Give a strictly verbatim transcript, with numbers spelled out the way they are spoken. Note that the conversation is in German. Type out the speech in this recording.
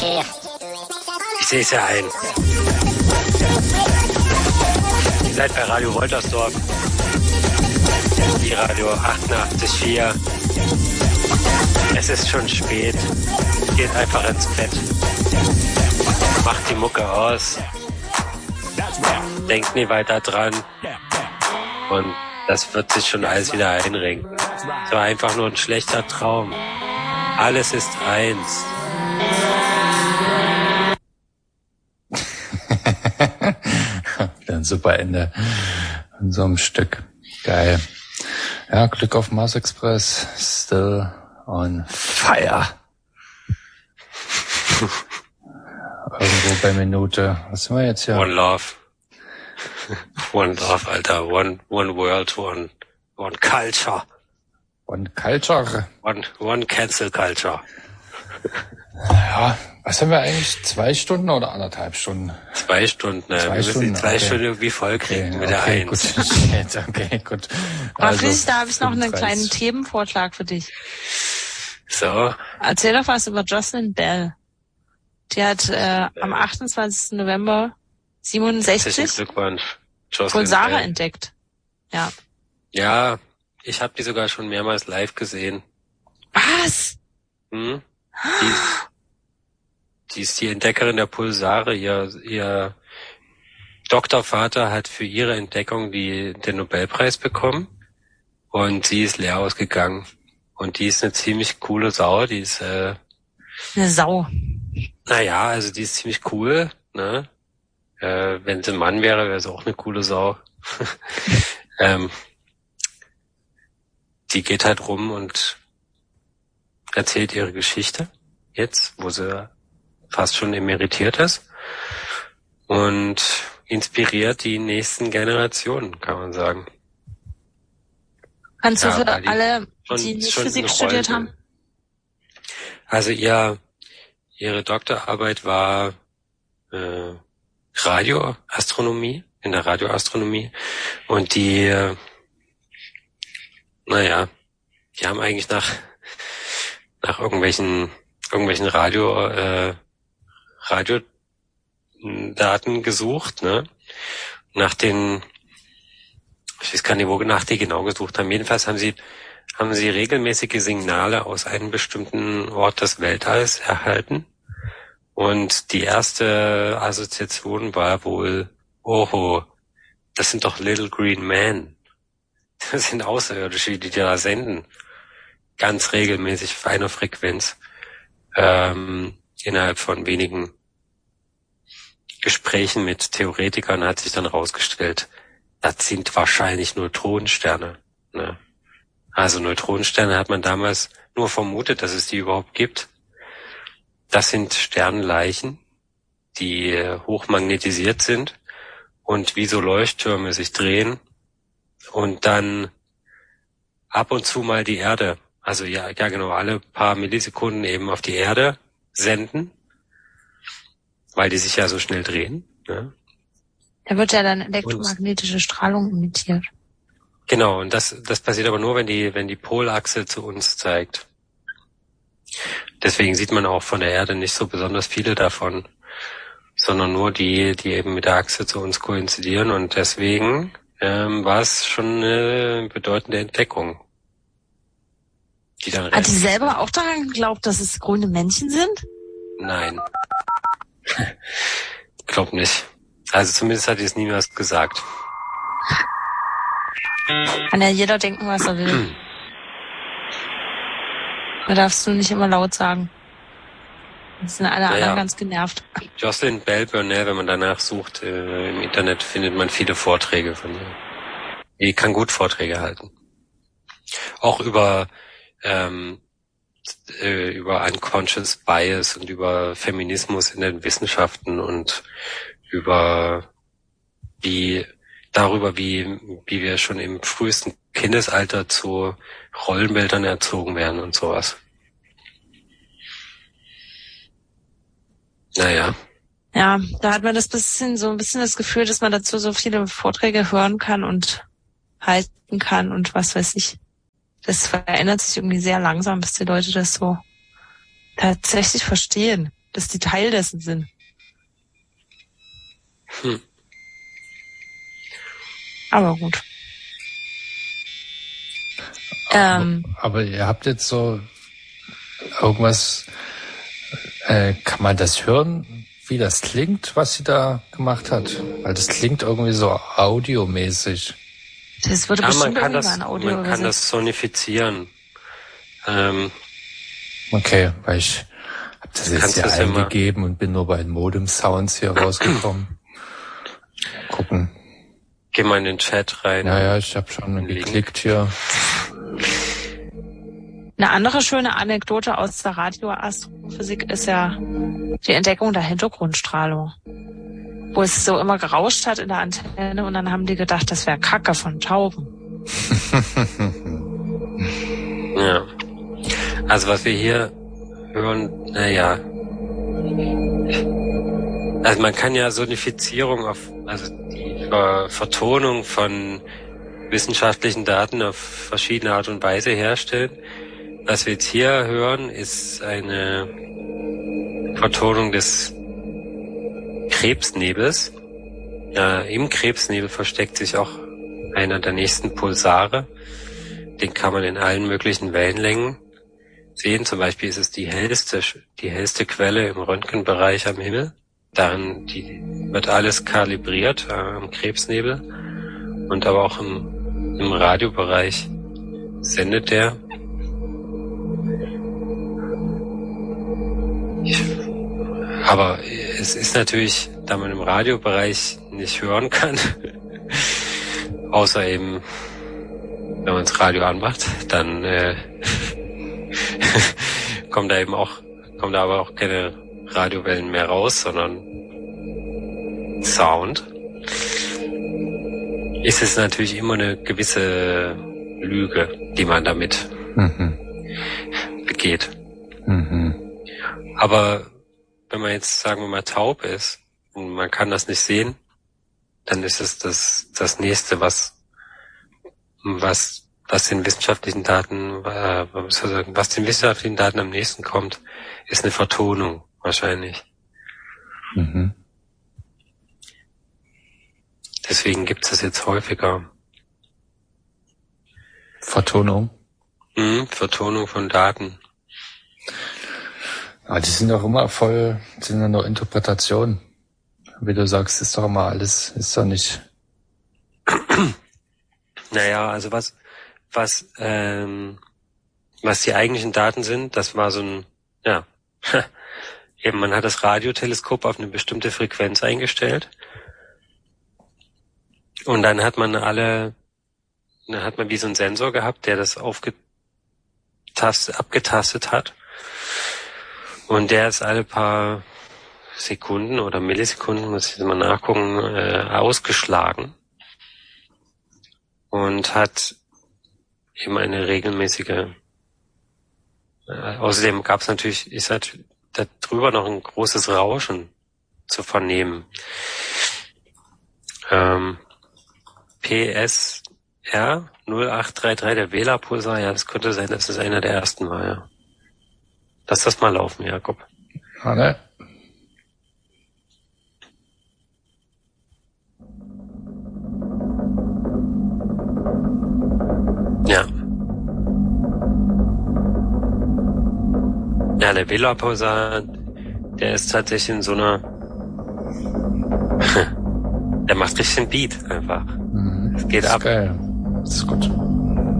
Ich sehe es ja ein. Ihr seid bei Radio Woltersdorf. Die Radio achtundachtzig Komma vier. Es ist schon spät. Geht einfach ins Bett. Macht die Mucke aus. Denkt nie weiter dran. Und das wird sich schon alles wieder einringen. Es war einfach nur ein schlechter Traum. Alles ist eins. Wieder ein super Ende in so einem Stück. Geil. Ja, Glück auf Mars Express. Still on fire. Irgendwo bei Minute. Was sind wir jetzt hier? One Love. One Love, Alter. One, one World, one, one Culture. One Culture. One, one Cancel Culture. Ja, was haben wir eigentlich? Zwei Stunden oder anderthalb Stunden? Zwei Stunden, ne? Zwei wir müssen Stunden, die zwei okay. Stunden irgendwie vollkriegen Okay, mit der okay, Eins. Gut. Okay, gut. Also, Fritz, da habe ich noch einen fünfunddreißig. kleinen Themenvorschlag für dich. So. Erzähl doch was über Jocelyn Bell. Die hat äh, am achtundzwanzigsten November siebenundsechzig Herzlichen Glückwunsch. Jocelyn Pulsare Bell. entdeckt. Ja. Ja, ich habe die sogar schon mehrmals live gesehen. Was? Hm? Die, ist, die ist die Entdeckerin der Pulsare. Ihr, ihr Doktorvater hat für ihre Entdeckung die, den Nobelpreis bekommen und sie ist leer ausgegangen. Und die ist eine ziemlich coole Sau. Die ist, äh, Eine Sau. naja, also die ist ziemlich cool, ne? Äh, wenn sie ein Mann wäre, wäre sie auch eine coole Sau. ähm, die geht halt rum und erzählt ihre Geschichte jetzt, wo sie fast schon emeritiert ist und inspiriert die nächsten Generationen, kann man sagen. Kannst du Ja, für weil die alle, schon- die nicht schon Physik ein studiert Rollen- haben? Also ihr, ihre Doktorarbeit war äh, Radioastronomie, in der Radioastronomie und die, äh, naja, die haben eigentlich nach nach irgendwelchen irgendwelchen Radio äh, Radiodaten gesucht, ne? Nach den, ich weiß gar nicht, wo nach die genau gesucht haben. Jedenfalls haben sie haben sie regelmäßige Signale aus einem bestimmten Ort des Weltalls erhalten. Und die erste Assoziation war wohl, oho, das sind doch Little Green Men. Das sind Außerirdische, die da senden. Ganz regelmäßig auf einer Frequenz. Ähm, innerhalb von wenigen Gesprächen mit Theoretikern hat sich dann rausgestellt, das sind wahrscheinlich Neutronensterne. Ne? Also Neutronensterne hat man damals nur vermutet, dass es die überhaupt gibt. Das sind Sternleichen, die hochmagnetisiert sind und wie so Leuchttürme sich drehen und dann ab und zu mal die Erde, also ja, ja genau, alle paar Millisekunden eben auf die Erde senden, weil die sich ja so schnell drehen. Ne? Da wird ja dann elektromagnetische Strahlung emittiert. Genau, und das das passiert aber nur, wenn die wenn die Polachse zu uns zeigt. Deswegen sieht man auch von der Erde nicht so besonders viele davon, sondern nur die, die eben mit der Achse zu uns koinzidieren. Und deswegen ähm, war es schon eine bedeutende Entdeckung. Die dann Hat die selber auch daran geglaubt, dass es grüne Männchen sind? Nein. Glaub nicht. Also zumindest hat die es niemals gesagt. Kann ja jeder denken, was er will. Da darfst du nicht immer laut sagen. Das sind alle Naja. anderen ganz genervt. Jocelyn Bell Burnell, wenn man danach sucht, äh, im Internet findet man viele Vorträge von ihr. Die kann gut Vorträge halten. Auch über ähm, äh, über Unconscious Bias und über Feminismus in den Wissenschaften und über wie darüber, wie wie wir schon im frühesten Kindesalter zu Rollenbildern erzogen werden und sowas. Naja. Ja, da hat man das bisschen, so ein bisschen das Gefühl, dass man dazu so viele Vorträge hören kann und halten kann und was weiß ich. Das verändert sich irgendwie sehr langsam, bis die Leute das so tatsächlich verstehen. dass die Teil dessen sind. Hm. Aber gut. Aber, Ähm, aber ihr habt jetzt so irgendwas, äh, kann man das hören, wie das klingt, was sie da gemacht hat? Weil das klingt irgendwie so audiomäßig. das wurde Ja, man bestimmt kann irgendwie das, mal in Audio man kann das sonifizieren. Ähm, Okay, weil ich hab das Du jetzt kannst hier das ja mal- eingegeben und bin nur bei den Modem-Sounds hier rausgekommen. Gucken. Geh mal in den Chat rein. Ja, ja, ich habe schon Link. geklickt hier. Eine andere schöne Anekdote aus der Radioastrophysik ist ja die Entdeckung der Hintergrundstrahlung. Wo es so immer gerauscht hat in der Antenne und dann haben die gedacht, das wäre Kacke von Tauben. Ja. Also was wir hier hören, naja. Also man kann ja Sonifizierung auf, also die Ver Vertonung von wissenschaftlichen Daten auf verschiedene Art und Weise herstellen. Was wir jetzt hier hören, ist eine Vertonung des Krebsnebels. Ja, im Krebsnebel versteckt sich auch einer der nächsten Pulsare. Den kann man in allen möglichen Wellenlängen sehen. Zum Beispiel ist es die hellste, die hellste Quelle im Röntgenbereich am Himmel. Darin die, wird alles kalibriert äh, am Krebsnebel. Und aber auch im, im Radiobereich sendet der. Ich, aber es ist natürlich, da man im Radiobereich nicht hören kann, außer eben, wenn man das Radio anmacht, dann äh, kommt da eben auch, kommt da aber auch keine Radiowellen mehr raus, sondern Sound. Ist es natürlich immer eine gewisse Lüge, die man damit Mhm. begeht. Mhm. Aber wenn man jetzt, sagen wir mal, taub ist und man kann das nicht sehen, dann ist es das, das nächste, was, was, was den wissenschaftlichen Daten, äh, was soll ich sagen, was den wissenschaftlichen Daten am nächsten kommt, ist eine Vertonung, wahrscheinlich. Mhm. Deswegen gibt es das jetzt häufiger. Vertonung. Mhm, Vertonung von Daten. Ah, die sind doch immer voll, sind ja nur Interpretationen. Wie du sagst, ist doch immer alles, ist doch nicht. Naja, also was, was, ähm, was die eigentlichen Daten sind, das war so ein, ja, eben man hat das Radioteleskop auf eine bestimmte Frequenz eingestellt und dann hat man alle, dann hat man wie so einen Sensor gehabt, der das aufgetastet, abgetastet hat und der ist alle paar Sekunden oder Millisekunden, muss ich jetzt mal nachgucken, äh, ausgeschlagen und hat eben eine regelmäßige, äh, außerdem gab es natürlich, ist halt da drüber noch ein großes Rauschen zu vernehmen. Ähm, P S R null acht drei drei, der Wählerpulsar, ja, das könnte sein, dass es einer der ersten war, ja. Lass das mal laufen, Jakob. Ah, ne? Ja. Ja, der Wählerpulsar, der ist tatsächlich in so einer, der macht richtig einen Beat einfach. Mhm. Es geht Das ist ab. geil. Das ist gut.